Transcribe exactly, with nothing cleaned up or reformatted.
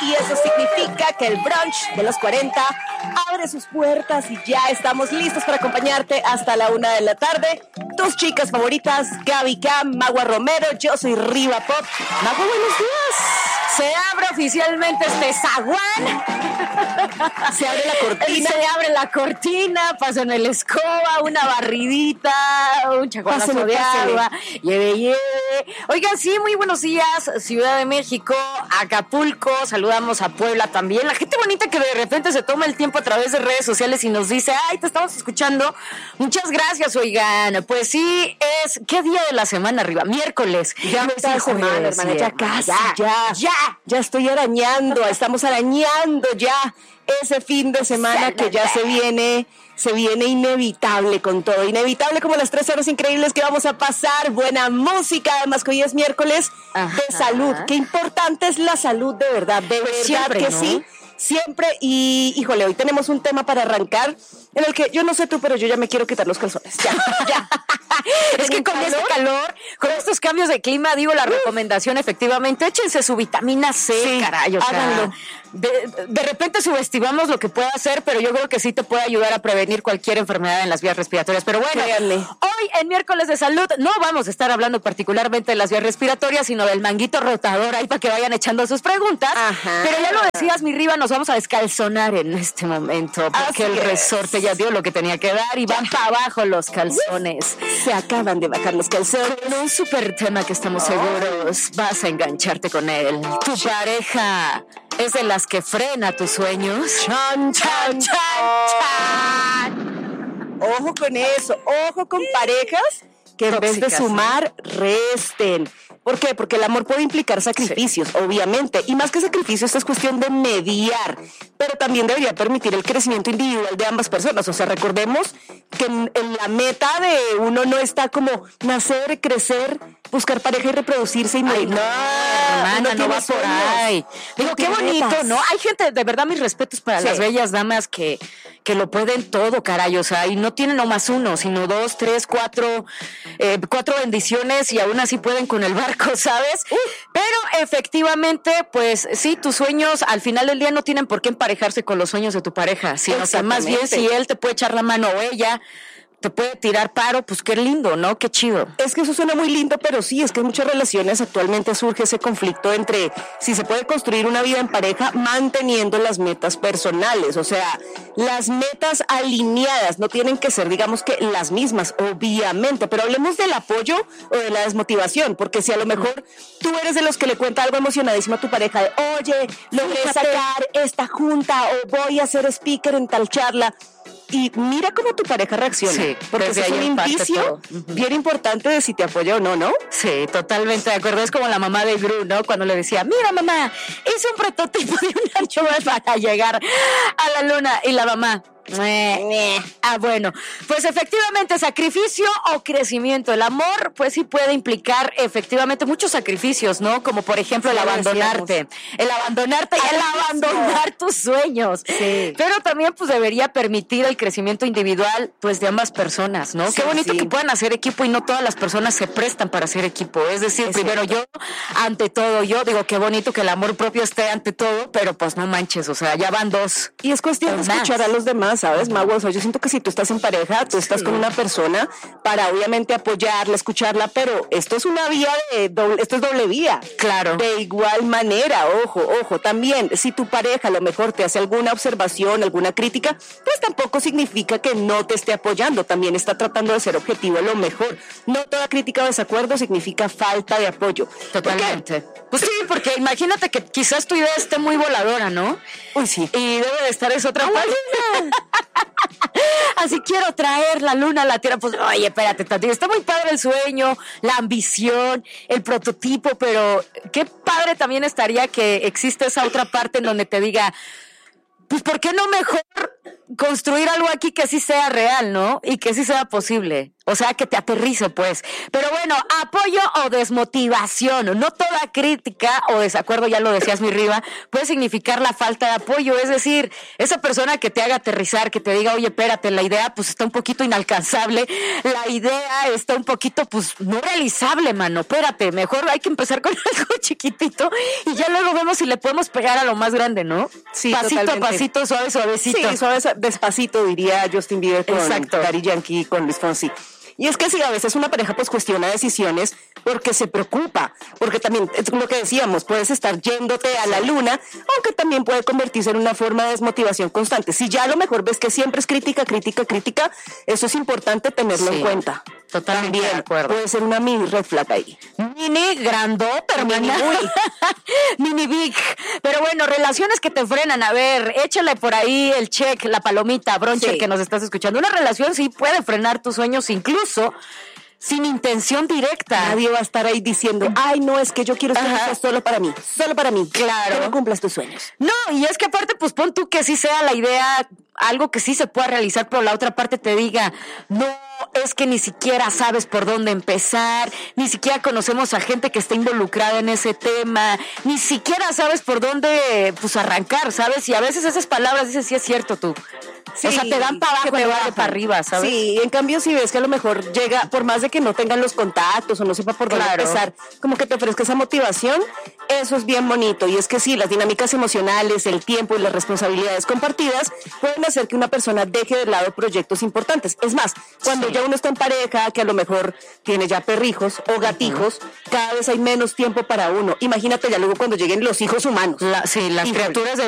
y eso significa que el brunch de los cuarenta abre sus puertas y ya estamos listos para acompañarte hasta la una de la tarde. Tus chicas favoritas, Gaby Cam, Magua Romero, yo soy Riva Pop. Magua, buenos días. Se abre oficialmente este zaguán. Se abre la cortina. Se abre la cortina, pasan el escoba, una barridita, un chacuanazo de agua. Lleve, lleve. Oigan, sí, muy buenos días, Ciudad de México, Acapulco, saludamos a Puebla también. La gente bonita que de repente se toma el tiempo a través de redes sociales y nos dice, ay, te estamos escuchando. Muchas gracias, oigan. Pues sí, es, ¿qué día de la semana arriba? Miércoles. Ya me está semana, hermana, ya casi, ya, ya, ya, ya estoy arañando, estamos arañando ya ese fin de semana que ya se viene, se viene inevitable con todo, inevitable como las tres horas increíbles que vamos a pasar, buena música, además que hoy es miércoles Ajá. de salud, qué importante es la salud de verdad, de verdad Siempre, que ¿no? sí. Siempre, y híjole, hoy tenemos un tema para arrancar en el que yo no sé tú, pero yo ya me quiero quitar los calzones. Ya, ya. Es que con calor? este calor, con estos cambios de clima, digo la Uf. recomendación, efectivamente, échense su vitamina C, sí, caray, o háganlo. Sea, de, de repente subestimamos lo que puede hacer, pero yo creo que sí te puede ayudar a prevenir cualquier enfermedad en las vías respiratorias. Pero bueno, Créanle. hoy en Miércoles de Salud no vamos a estar hablando particularmente de las vías respiratorias, sino del manguito rotador ahí para que vayan echando sus preguntas. Ajá. Pero ya lo decías, mi Riva, nos vamos a descalzonar en este momento, porque Así el resorte es. ya dio lo que tenía que dar y van para abajo los calzones. Se acaban de bajar los calzones. Con un súper tema que estamos seguros vas a engancharte con él. Tu pareja es de las que frena tus sueños. Chan, chan, chan, chan. Ojo con eso, ojo con parejas que en Tóxicas, vez de sumar, ¿no? resten. ¿Por qué? Porque el amor puede implicar sacrificios, sí. obviamente. Y más que sacrificios, esto es cuestión de mediar. Pero también debería permitir el crecimiento individual de ambas personas. O sea, recordemos que en, en la meta de uno no está como nacer, crecer, buscar pareja y reproducirse. Y Ay, no, hermana, no va por ahí. Digo, qué bonito, metas. ¿no? Hay gente, de verdad, mis respetos para sí. las bellas damas que, que lo pueden todo, caray. O sea, y no tienen nomás uno, sino dos, tres, cuatro, eh, cuatro bendiciones y aún así pueden con el barco, ¿sabes? Uh. Pero efectivamente, pues sí, tus sueños al final del día no tienen por qué emparejarse con los sueños de tu pareja, sino que más bien si él te puede echar la mano o ella te puede tirar paro, pues qué lindo, ¿no? Qué chido. Es que eso suena muy lindo, pero sí, es que en muchas relaciones actualmente surge ese conflicto entre si se puede construir una vida en pareja manteniendo las metas personales, o sea, las metas alineadas no tienen que ser, digamos que las mismas, obviamente, pero hablemos del apoyo o de la desmotivación, porque si a lo mejor tú eres de los que le cuenta algo emocionadísimo a tu pareja de, oye, logré sacar esta junta o voy a ser speaker en tal charla, y mira cómo tu pareja reacciona, sí, porque es un indicio uh-huh. bien importante de si te apoya o no, ¿no? Sí, totalmente de acuerdo. Es como la mamá de Gru, ¿no? Cuando le decía, mira mamá, hice un prototipo de un ancho para llegar a la luna, y la mamá, ah, bueno, pues efectivamente, sacrificio o crecimiento. El amor, pues sí puede implicar efectivamente muchos sacrificios, ¿no? Como por ejemplo el abandonarte, el abandonarte y el abandonar tus sueños. Sí. Pero también pues debería permitir el crecimiento individual, pues de ambas personas, ¿no? Sí, Qué bonito sí. que puedan hacer equipo y no todas las personas se prestan para hacer equipo. Es decir, es primero cierto. yo, ante todo yo, digo, qué bonito que el amor propio esté ante todo, pero pues no manches, o sea, ya van dos. Y es cuestión de escuchar a los demás, ¿sabes, Magua? O sea, yo siento que si tú estás en pareja, tú estás sí. con una persona para obviamente apoyarla, escucharla, pero esto es una vía de doble, esto es doble vía. Claro. De igual manera, ojo, ojo, también, si tu pareja a lo mejor te hace alguna observación, alguna crítica, pues tampoco significa que no te esté apoyando, también está tratando de ser objetivo a lo mejor. No toda crítica o desacuerdo significa falta de apoyo. Totalmente. Pues sí, porque imagínate que quizás tu idea esté muy voladora, ¿no? Uy, sí. Y debe de estar esa otra parte. Así quiero traer la luna a la tierra. Pues, oye, espérate, tantito. Está muy padre el sueño, la ambición, el prototipo, pero qué padre también estaría que existe esa otra parte en donde te diga, pues, ¿por qué no mejor construir algo aquí que sí sea real, ¿no? Y que sí sea posible. O sea, que te aterrice, pues. Pero bueno, apoyo o desmotivación. No toda crítica o desacuerdo, ya lo decías, mi Riva, puede significar la falta de apoyo. Es decir, esa persona que te haga aterrizar, que te diga, oye, espérate, la idea pues está un poquito inalcanzable, la idea está un poquito pues no realizable, mano. Espérate, mejor hay que empezar con algo chiquitito y ya luego vemos si le podemos pegar a lo más grande, ¿no? Sí, pasito totalmente. a pasito, suave, suavecito. Sí, suave, despacito, diría Justin Bieber con Exacto. Daddy Yankee, con Luis Fonsi. Y es que sí, a veces una pareja pues cuestiona decisiones porque se preocupa, porque también, es lo que decíamos, puedes estar yéndote a la luna, aunque también puede convertirse en una forma de desmotivación constante. Si ya a lo mejor ves que siempre es crítica, crítica, crítica, eso es importante tenerlo Sí, en cuenta. Totalmente También de acuerdo. puede ser una mini red flag ahí. Mini grandota, hermana. Mini muy. Mini big. Pero bueno, relaciones que te frenan. A ver, échale por ahí el check, la palomita, broncher, Sí. que nos estás escuchando. Una relación sí puede frenar tus sueños, incluso sin intención directa. Nadie va a estar ahí diciendo, ay, no, es que yo quiero estar Ajá. esto solo para mí, solo para mí. Claro. Que no cumplas tus sueños. No, y es que aparte, pues pon tú que sí sea la idea, algo que sí se pueda realizar, pero la otra parte te diga, no, es que ni siquiera sabes por dónde empezar, ni siquiera conocemos a gente que esté involucrada en ese tema, ni siquiera sabes por dónde, pues, arrancar, ¿sabes? Y a veces esas palabras dices, sí es cierto tú. Sí, o sea, te dan para abajo que te en lugar de bajan. para arriba, ¿sabes? Sí, en cambio si ves que a lo mejor llega, por más de que no tengan los contactos o no sepa por dónde Claro. empezar, como que te ofrezca esa motivación, eso es bien bonito. Y es que sí, las dinámicas emocionales, el tiempo y las responsabilidades compartidas pueden hacer que una persona deje de lado proyectos importantes. Es más, cuando Sí. ya uno está en pareja, que a lo mejor tiene ya perrijos o gatijos, cada vez hay menos tiempo para uno. Imagínate ya luego cuando lleguen los hijos humanos. La- sí, las Híjole. criaturas de